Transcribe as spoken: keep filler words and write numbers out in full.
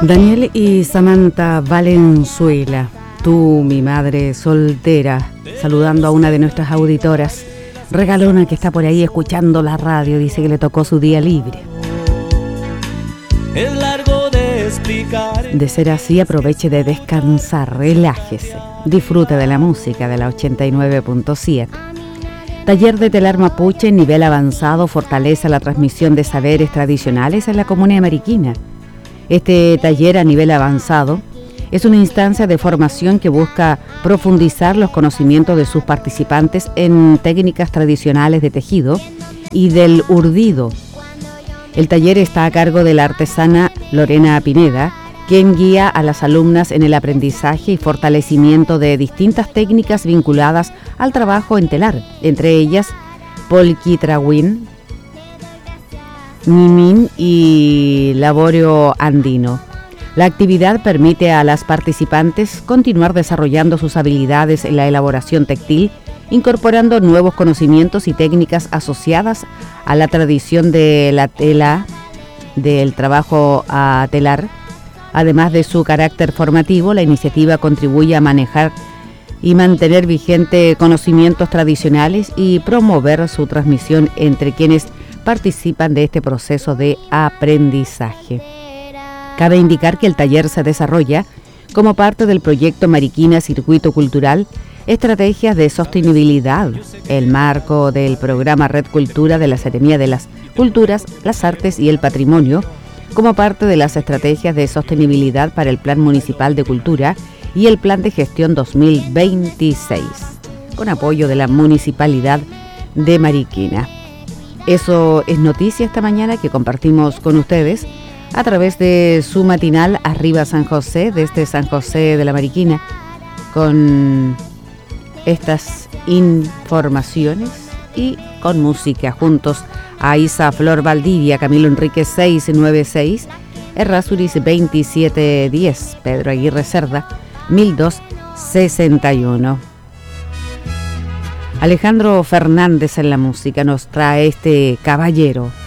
Daniel y Samantha Valenzuela, tú, mi madre soltera, saludando a una de nuestras auditoras, regalona que está por ahí escuchando la radio, dice que le tocó su día libre. Es largo de explicar. De ser así, aproveche de descansar, relájese, disfrute de la música de la ochenta y nueve punto siete. Taller de telar mapuche, nivel avanzado, fortalece la transmisión de saberes tradicionales en la comuna de Mariquina. Este taller a nivel avanzado es una instancia de formación que busca profundizar los conocimientos de sus participantes en técnicas tradicionales de tejido y del urdido. El taller está a cargo de la artesana Lorena Pineda, quien guía a las alumnas en el aprendizaje y fortalecimiento de distintas técnicas vinculadas al trabajo en telar, entre ellas polquitrawin, Nimin y Laborio Andino. La actividad permite a las participantes continuar desarrollando sus habilidades en la elaboración textil, incorporando nuevos conocimientos y técnicas asociadas a la tradición de la tela, del trabajo a telar. Además de su carácter formativo, la iniciativa contribuye a manejar y mantener vigente conocimientos tradicionales y promover su transmisión entre quienes participan de este proceso de aprendizaje. Cabe indicar que el taller se desarrolla como parte del proyecto Mariquina Circuito Cultural, Estrategias de Sostenibilidad, el marco del programa Red Cultura de la Seremía de las Culturas, las Artes y el Patrimonio, como parte de las estrategias de sostenibilidad para el Plan Municipal de Cultura y el Plan de Gestión dos mil veintiséis, con apoyo de la Municipalidad de Mariquina. Eso es noticia esta mañana que compartimos con ustedes a través de su matinal Arriba San José, desde San José de la Mariquina, con estas informaciones y con música juntos a Isa Flor Valdivia, Camilo Enrique seiscientos noventa y seis, Errázuriz veintisiete diez, Pedro Aguirre Cerda mil doscientos sesenta y uno. Alejandro Fernández en la música nos trae este Caballero.